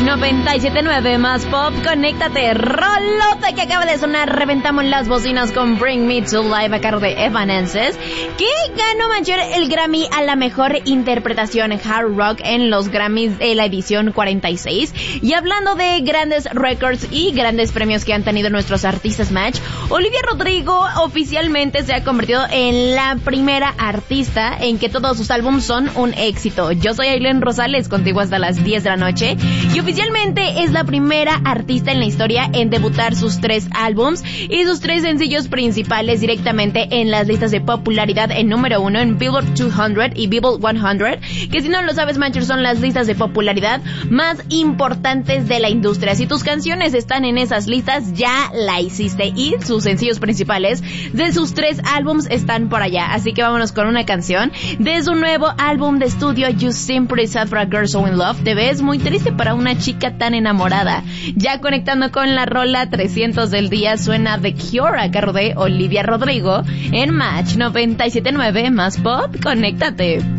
97.9 más pop, conéctate. Rolote que acaba de sonar, reventamos las bocinas con Bring Me to Life a cargo de Evanescence, que ganó Mancher el Grammy a la mejor interpretación hard rock en los Grammys de la edición 46. Y hablando de grandes records y grandes premios que han tenido nuestros artistas Match, Olivia Rodrigo oficialmente se ha convertido en la primera artista en que todos sus álbumes son un éxito. Yo soy Aileen Rosales, contigo hasta las 10 de la noche, y oficialmente es la primera artista en la historia en debutar sus 3 álbums y sus 3 sencillos principales directamente en las listas de popularidad en número 1 en Billboard 200 y Billboard 100, que si no lo sabes, Mancher, son las listas de popularidad más importantes de la industria. Si tus canciones están en esas listas, ya la hiciste, y sus sencillos principales de sus 3 álbums están por allá. Así que vámonos con una canción de su nuevo álbum de estudio, You Seem Pretty Sad for a Girl So In Love. Te ves muy triste para una chica tan enamorada. Ya conectando con la rola 300 del día, suena The Cure a cargo de Olivia Rodrigo en Match 97.9 más pop, conéctate.